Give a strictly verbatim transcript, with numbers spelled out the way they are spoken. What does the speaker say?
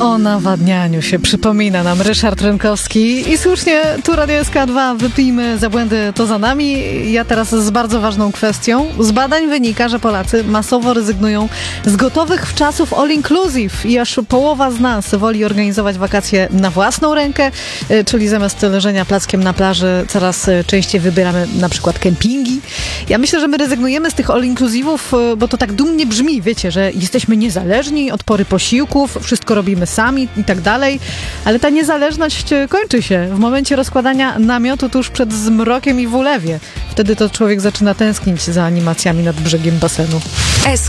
O nawadnianiu się przypomina nam Ryszard Rynkowski i słusznie, tu Radio S K dwa, wypijmy za błędy, to za nami. Ja teraz z bardzo ważną kwestią. Z badań wynika, że Polacy masowo rezygnują z gotowych w czasów all inclusive i aż połowa z nas woli organizować wakacje na własną rękę, czyli zamiast leżenia plackiem na plaży coraz częściej wybieramy na przykład kempingi. Ja myślę, że my rezygnujemy z tych all inclusivów, bo to tak dumnie brzmi, wiecie, że jesteśmy niezależni od pory posiłków, wszystko robimy sami i tak dalej, ale ta niezależność kończy się w momencie rozkładania namiotu tuż przed zmrokiem i w ulewie. Wtedy to człowiek zaczyna tęsknić za animacjami nad brzegiem basenu. S